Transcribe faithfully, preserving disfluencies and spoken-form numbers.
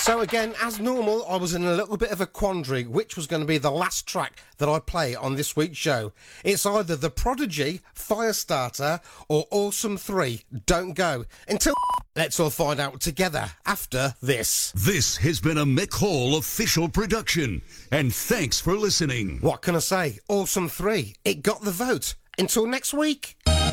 So again, as normal, I was in a little bit of a quandary which was going to be the last track that I play on this week's show. It's either The Prodigy, Firestarter, or Awesome three, Don't Go. Until let's all find out together after this. This has been a Mick Hall official production, and thanks for listening. What can I say? Awesome three, it got the vote. Until next week.